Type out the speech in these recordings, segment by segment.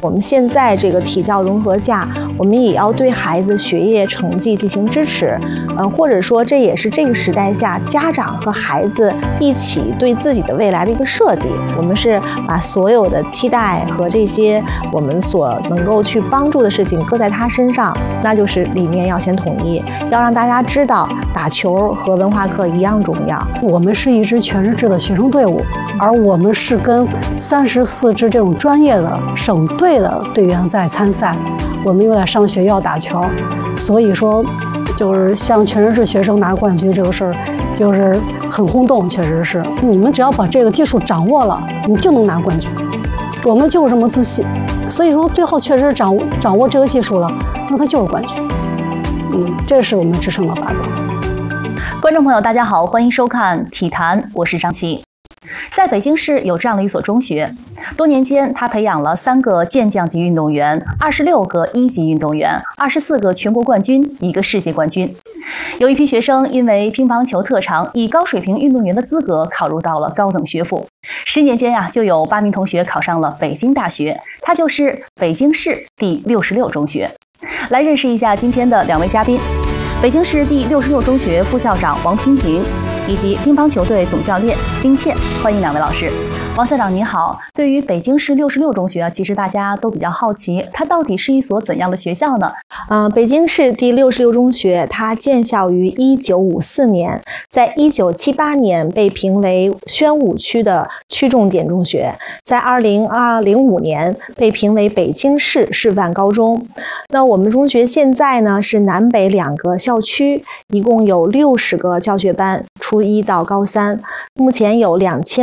我们现在这个体教融合下，我们也要对孩子学业成绩进行支持，或者说这也是这个时代下家长和孩子一起对自己的未来的一个设计。我们是把所有的期待和这些我们所能够去帮助的事情搁在他身上，那就是理念要先统一，要让大家知道打球和文化课一样重要。 我们是一支全日制的学生队伍，而我们是跟34支这种专业的省队的队员在参赛，我们又在上学要打球，所以说就是像全日制学生拿冠军这个事儿，就是很轰动，确实是。你们只要把这个技术掌握了，你就能拿冠军。我们就是这么自信，所以说最后确实掌握这个技术了，那他就是冠军。这是我们支撑的法则。 观众朋友，大家好，欢迎收看体坛，我是张琪。在北京市有这样的一所中学，多年间，他培养了3个健将级运动员，26个1级运动员，24个全国冠军，1个世界冠军。有一批学生因为乒乓球特长，以高水平运动员的资格考入到了高等学府。10年间就有8名同学考上了北京大学，他就是北京市第66中学。来认识一下今天的2位嘉宾：北京市第66中学副校长王娉婷，以及乒乓球队总教练丁倩。欢迎2位老师。王校长您好，对于北京市66中学其实大家都比较好奇，它到底是一所怎样的学校呢？ 北京市第66中学，它建校于1954年，在1978年被评为宣武区的区重点中学，在2005年被评为北京市示范高中。那我们中学现在呢是南北2个校区，一共有60个教学班，初1到高3，目前有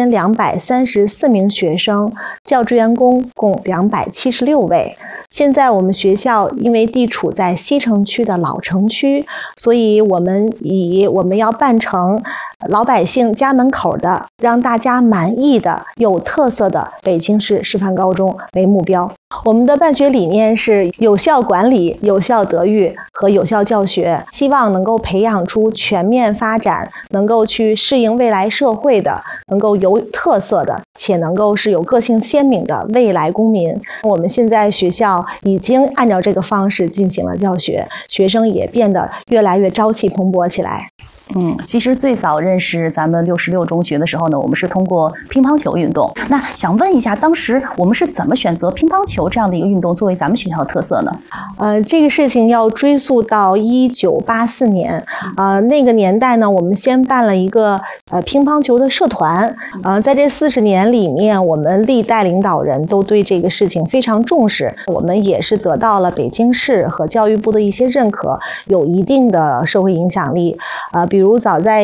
2234名学生，教职员工共276位。现在我们学校因为地处在西城区的老城区，所以我们要办成老百姓家门口的，让大家满意的、有特色的北京市示范高中为目标。我们的办学理念是有效管理、有效德育和有效教学，希望能够培养出全面发展、能够去适应未来社会的、能够有特色的，且能够是有个性鲜明的未来公民。我们现在学校已经按照这个方式进行了教学，学生也变得越来越朝气蓬勃起来。 其实最早认识咱们66中学的时候呢，我们是通过乒乓球运动。那想问一下，当时我们是怎么选择乒乓球这样的一个运动作为咱们学校的特色呢？ 这个事情要追溯到1984年。那个年代呢，我们先办了一个乒乓球的社团。在这40年里面，我们历代领导人都对这个事情非常重视，我们也是得到了北京市和教育部的一些认可，有一定的社会影响力。比如早在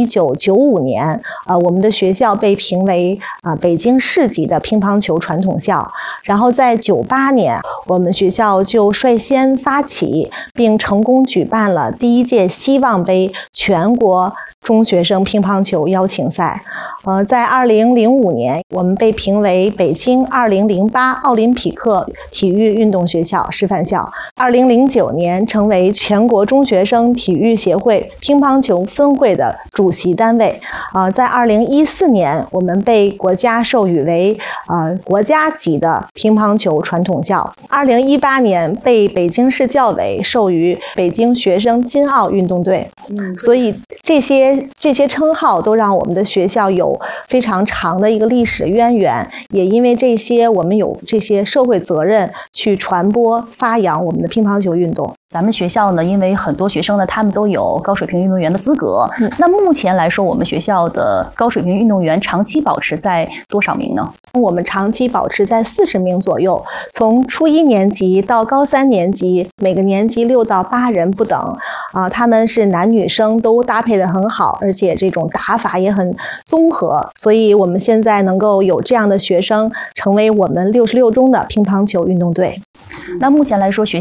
1995年，我们的学校被评为北京市级的乒乓球传统校。然后在98年，我们学校就率先发起并成功举办了第1届希望杯全国中学生乒乓球邀请赛。在2005年，我们被评为北京2008奥林匹克体育运动学校示范校。2009年成为全国中学生体育协会乒乓球分会的主席单位。在2014年，我们被国家授予为国家级的乒乓球传统校。2018年被北京市教委授予北京学生金奥运动队。所以这些称号都让我们的学校有非常长的一个历史渊源，也因为这些，我们有这些社会责任去传播发扬我们的乒乓球运动。 咱们学校呢，因为很多学生呢，他们都有高水平运动员的资格。那目前来说，我们学校的高水平运动员长期保持在多少名呢？ 我们长期保持在40名左右，从初1年级到高3年级，每个年级6到8人不等。他们是男女生都搭配得很好，而且这种打法也很综合，所以我们现在能够有这样的学生成为我们66中的乒乓球运动队。 那目前来说，学